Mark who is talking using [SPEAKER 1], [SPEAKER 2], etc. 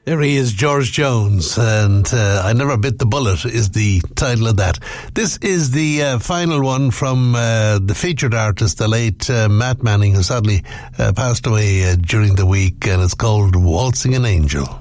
[SPEAKER 1] There he is, George Jones, and I Never Bit the Bullet is the title of that. This is the final one from the featured artist, the late Matt Manning, who sadly passed away during the week, and it's called Waltzing an Angel.